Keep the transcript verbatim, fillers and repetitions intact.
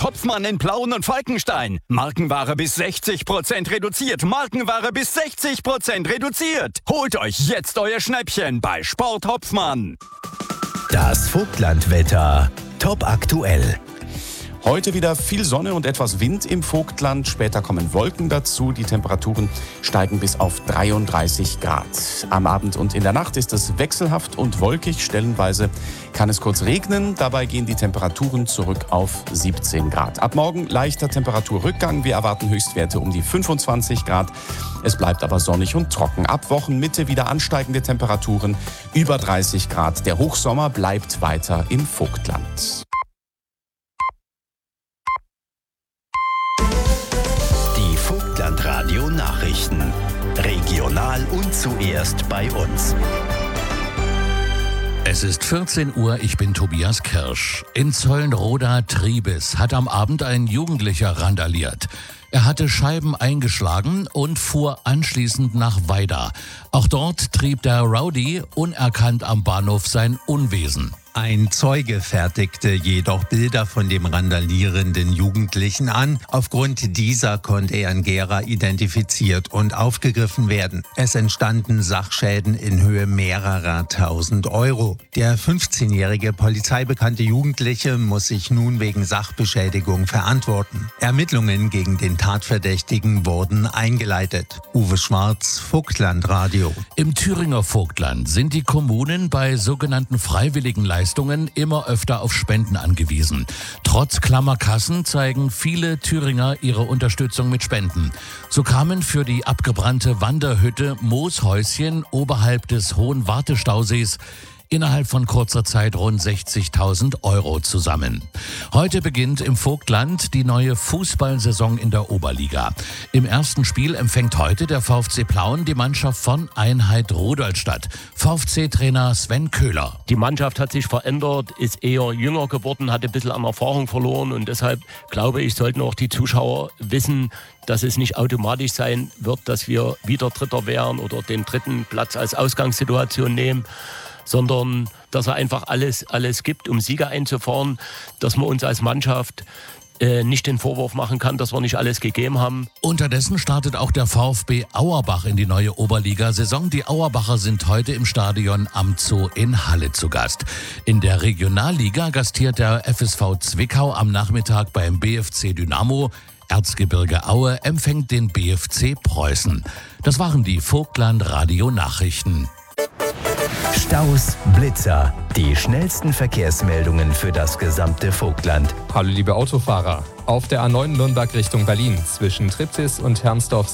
Hopfmann in Plauen und Falkenstein. Markenware bis sechzig Prozent reduziert. Markenware bis sechzig Prozent reduziert. Holt euch jetzt euer Schnäppchen bei Sport Hopfmann. Das Vogtlandwetter. Top aktuell. Heute wieder viel Sonne und etwas Wind im Vogtland. Später kommen Wolken dazu. Die Temperaturen steigen bis auf dreiunddreißig Grad. Am Abend und in der Nacht ist es wechselhaft und wolkig. Stellenweise kann es kurz regnen. Dabei gehen die Temperaturen zurück auf siebzehn Grad. Ab morgen leichter Temperaturrückgang. Wir erwarten Höchstwerte um die fünfundzwanzig Grad. Es bleibt aber sonnig und trocken. Ab Wochenmitte wieder ansteigende Temperaturen über dreißig Grad. Der Hochsommer bleibt weiter im Vogtland. Vogtlandradio Nachrichten. Regional und zuerst bei uns. Es ist vierzehn Uhr, ich bin Tobias Kirsch. In Zeulenroda-Triebes hat am Abend ein Jugendlicher randaliert. Er hatte Scheiben eingeschlagen und fuhr anschließend nach Weida. Auch dort trieb der Rowdy unerkannt am Bahnhof sein Unwesen. Ein Zeuge fertigte jedoch Bilder von dem randalierenden Jugendlichen an. Aufgrund dieser konnte er in Gera identifiziert und aufgegriffen werden. Es entstanden Sachschäden in Höhe mehrerer tausend Euro. Der fünfzehnjährige polizeibekannte Jugendliche muss sich nun wegen Sachbeschädigung verantworten. Ermittlungen gegen den Tatverdächtigen wurden eingeleitet. Uwe Schwarz, Vogtlandradio. Im Thüringer Vogtland sind die Kommunen bei sogenannten freiwilligen Leistungen immer öfter auf Spenden angewiesen. Trotz klammer Kassen zeigen viele Thüringer ihre Unterstützung mit Spenden. So kamen für die abgebrannte Wanderhütte Mooshäuschen oberhalb des Hohen Wartestausees innerhalb von kurzer Zeit rund sechzigtausend Euro zusammen. Heute beginnt im Vogtland die neue Fußballsaison in der Oberliga. Im ersten Spiel empfängt heute der VfC Plauen die Mannschaft von Einheit Rudolstadt. VfC-Trainer Sven Köhler. Die Mannschaft hat sich verändert, ist eher jünger geworden, hat ein bisschen an Erfahrung verloren und deshalb glaube ich, sollten auch die Zuschauer wissen, dass es nicht automatisch sein wird, dass wir wieder Dritter wären oder den dritten Platz als Ausgangssituation nehmen, sondern dass er einfach alles, alles gibt, um Sieger einzufahren, dass man uns als Mannschaft äh, nicht den Vorwurf machen kann, dass wir nicht alles gegeben haben. Unterdessen startet auch der VfB Auerbach in die neue Oberliga-Saison. Die Auerbacher sind heute im Stadion am Zoo in Halle zu Gast. In der Regionalliga gastiert der F S V Zwickau am Nachmittag beim B F C Dynamo. Erzgebirge Aue empfängt den B F C Preußen. Das waren die Vogtland-Radio-Nachrichten. Staus, Blitzer, die schnellsten Verkehrsmeldungen für das gesamte Vogtland. Hallo liebe Autofahrer, auf der A neun Nürnberg Richtung Berlin zwischen Triptis und Hermsdorf